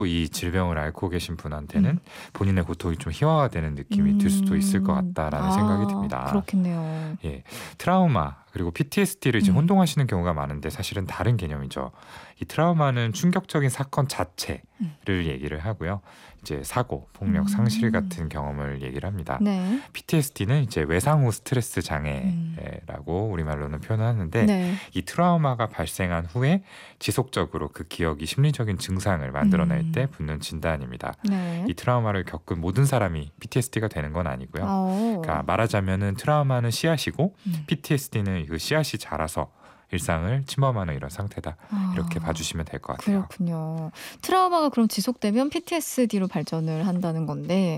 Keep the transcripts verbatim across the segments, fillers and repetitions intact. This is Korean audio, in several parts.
이 질병을 앓고 계신 분한테는 음. 본인의 고통이 좀 희화화되는 느낌이 들 수도 있을 것 음. 같다라는 아, 생각이 듭니다. 그렇겠네요. 예, 트라우마 그리고 피티에스디를 이제 음. 혼동하시는 경우가 많은데 사실은 다른 개념이죠. 이 트라우마는 충격적인 사건 자체를 음. 얘기를 하고요. 이제 사고, 폭력, 상실 음. 같은 경험을 얘기를 합니다. 네. 피티에스디는 이제 외상 후 스트레스 음. 장애라고 우리말로는 표현하는데 네. 이 트라우마가 발생한 후에 지속적으로 그 기억이 심리적인 증상을 만들어낼 음. 때 붙는 진단입니다. 네. 이 트라우마를 겪은 모든 사람이 피티에스디가 되는 건 아니고요. 어. 그러니까 말하자면은 트라우마는 씨앗이고 음. 피티에스디는 그 씨앗이 자라서 일상을 침범하는 이런 상태다. 이렇게 아, 봐주시면 될 것 같아요. 그렇군요. 트라우마가 그럼 지속되면 피티에스디로 발전을 한다는 건데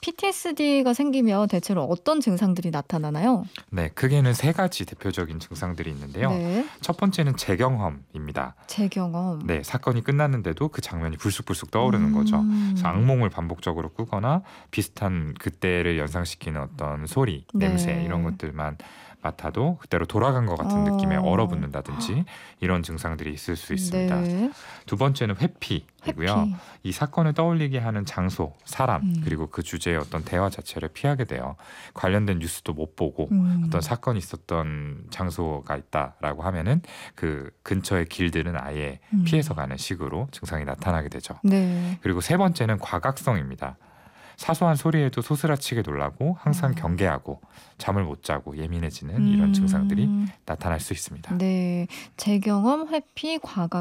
피티에스디가 생기면 대체로 어떤 증상들이 나타나나요? 네, 크게는 세 가지 대표적인 증상들이 있는데요. 네. 첫 번째는 재경험입니다. 재경험. 네, 사건이 끝났는데도 그 장면이 불쑥불쑥 떠오르는 거죠. 음. 그래서 악몽을 반복적으로 꾸거나 비슷한 그때를 연상시키는 어떤 소리, 네. 냄새 이런 것들만 맡아도 그때로 돌아간 것 같은 어. 느낌에 얼어붙는다든지 이런 증상들이 있을 수 있습니다. 네. 두 번째는 회피이고요. 회피. 이 사건을 떠올리게 하는 장소, 사람 음. 그리고 그 주제의 어떤 대화 자체를 피하게 돼요. 관련된 뉴스도 못 보고 음. 어떤 사건이 있었던 장소가 있다라고 하면은 그 근처의 길들은 아예 음. 피해서 가는 식으로 증상이 나타나게 되죠. 네. 그리고 세 번째는 과각성입니다. 사소한 소리에도 소스라치게 놀라고 항상 어. 경계하고 잠을 못 자고 예민해지는 이런 증상들이 음. 나타날 수 있습니다. 네. 재경험, 회피,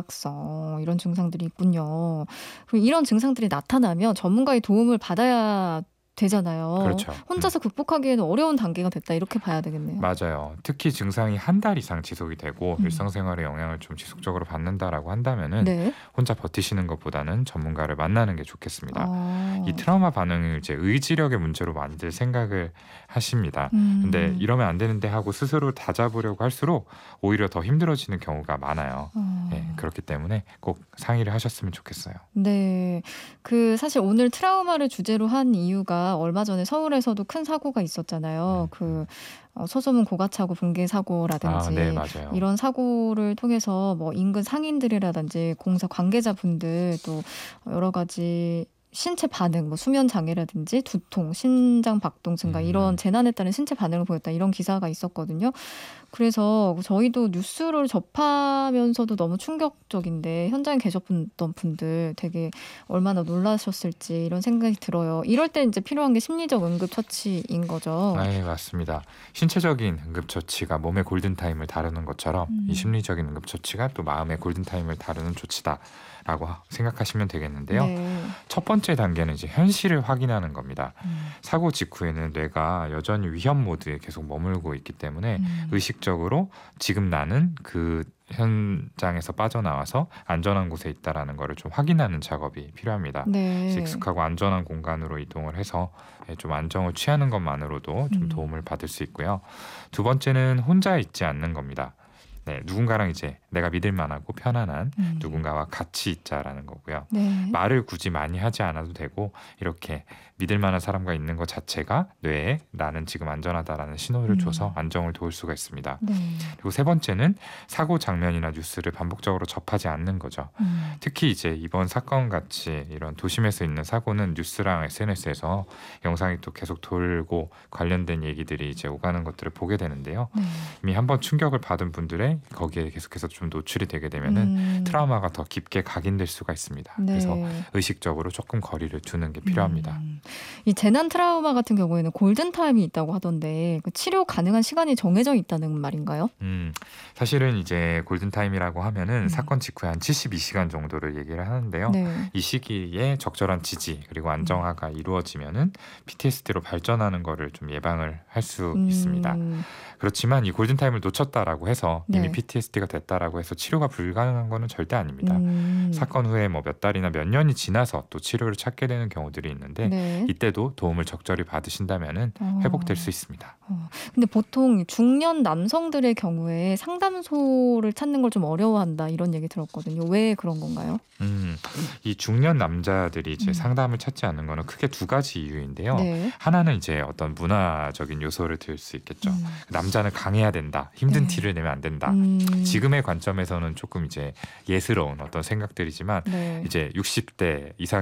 과각성 이런 증상들이 있군요. 그럼 이런 증상들이 나타나면 전문가의 도움을 받아야 되잖아요. 그렇죠. 혼자서 극복하기에는 어려운 단계가 됐다 이렇게 봐야 되겠네요. 맞아요. 특히 증상이 한 달 이상 지속이 되고 음. 일상생활에 영향을 좀 지속적으로 받는다라고 한다면은 네. 혼자 버티시는 것보다는 전문가를 만나는 게 좋겠습니다. 어. 이 트라우마 반응을 이제 의지력의 문제로 많이들 생각을 하십니다. 음. 근데 이러면 안 되는데 하고 스스로 다잡으려고 할수록 오히려 더 힘들어지는 경우가 많아요. 어. 네, 그렇기 때문에 꼭 상의를 하셨으면 좋겠어요. 네. 그 사실 오늘 트라우마를 주제로 한 이유가 얼마 전에 서울에서도 큰 사고가 있었잖아요. 음. 그 어, 소소문 고가차고 붕괴 사고라든지 아, 네, 맞아요. 이런 사고를 통해서 뭐 인근 상인들이라든지 공사 관계자분들 또 여러 가지 신체 반응, 뭐 수면 장애라든지 두통, 심장 박동 증가 음. 이런 재난에 따른 신체 반응을 보였다 이런 기사가 있었거든요. 그래서 저희도 뉴스를 접하면서도 너무 충격적인데 현장에 계셨던 분들 되게 얼마나 놀라셨을지 이런 생각이 들어요. 이럴 때 이제 필요한 게 심리적 응급처치인 거죠. 네, 맞습니다. 신체적인 응급처치가 몸의 골든타임을 다루는 것처럼 음. 이 심리적인 응급처치가 또 마음의 골든타임을 다루는 조치다라고 생각하시면 되겠는데요. 네. 첫 번째 단계는 이제 현실을 확인하는 겁니다. 음. 사고 직후에는 뇌가 여전히 위험 모드에 계속 머물고 있기 때문에 음. 의식적으로 지금 나는 그 현장에서 빠져나와서 안전한 곳에 있다라는 것을 좀 확인하는 작업이 필요합니다. 네. 익숙하고 안전한 공간으로 이동을 해서 좀 안정을 취하는 것만으로도 좀 음. 도움을 받을 수 있고요. 두 번째는 혼자 있지 않는 겁니다. 네, 누군가랑 이제 내가 믿을 만하고 편안한 음. 누군가와 같이 있자라는 거고요. 네. 말을 굳이 많이 하지 않아도 되고 이렇게 믿을 만한 사람과 있는 것 자체가 뇌에 나는 지금 안전하다라는 신호를 음. 줘서 안정을 도울 수가 있습니다. 네. 그리고 세 번째는 사고 장면이나 뉴스를 반복적으로 접하지 않는 거죠. 음. 특히 이제 이번 사건 같이 이런 도심에서 있는 사고는 뉴스랑 에스엔에스에서 영상이 또 계속 돌고 관련된 얘기들이 이제 오가는 것들을 보게 되는데요. 네. 이미 한번 충격을 받은 분들의 거기에 계속해서 좀 노출이 되게 되면은 음. 트라우마가 더 깊게 각인될 수가 있습니다. 네. 그래서 의식적으로 조금 거리를 두는 게 필요합니다. 음. 이 재난 트라우마 같은 경우에는 골든타임이 있다고 하던데 그 치료 가능한 시간이 정해져 있다는 말인가요? 음, 사실은 이제 골든타임이라고 하면은 음. 사건 직후에 한 칠십이 시간 정도를 얘기를 하는데요. 네. 이 시기에 적절한 지지 그리고 안정화가 이루어지면은 피티에스디로 발전하는 거를 좀 예방을 할 수 음. 있습니다. 그렇지만 이 골든타임을 놓쳤다라고 해서 이미 네. 피티에스디가 됐다라고 해서 치료가 불가능한 거는 절대 아닙니다. 음. 사건 후에 뭐 몇 달이나 몇 년이 지나서 또 치료를 찾게 되는 경우들이 있는데 네. 이때도 도움을 적절히 받으신다면은 어. 회복될 수 있습니다. 어. 근데 보통 중년 남성들의 경우에 상담소를 찾는 걸 좀 어려워한다 이런 얘기 들었거든요. 왜 그런 건가요? 음, 이 중년 남자들이 이제 음. 상담을 찾지 않는 거는 크게 두 가지 이유인데요. 네. 하나는 이제 어떤 문화적인 요소를 들 수 있겠죠. 음. 남자는 강해야 된다, 힘든 네. 티를 내면 안 된다, 음. 지금의 관점에서는 조금 이제 예스러운 어떤 생각들이지만 네. 이제 육십 대 이상